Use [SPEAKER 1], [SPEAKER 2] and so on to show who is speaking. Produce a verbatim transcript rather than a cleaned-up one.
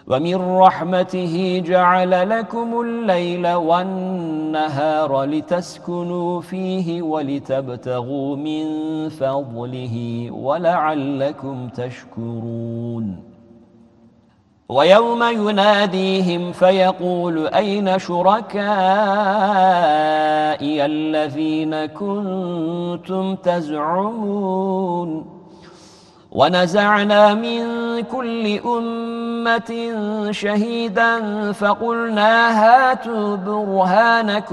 [SPEAKER 1] ومن رحمته جعل لكم الليل والنهار لتسكنوا فيه ولتبتغوا من فضله ولعلكم تشكرون ويوم يناديهم فيقول أين شركائي الذين كنتم تزعمون ونزعنا من كل أمة شهيدا فقلنا هاتوا برهانكم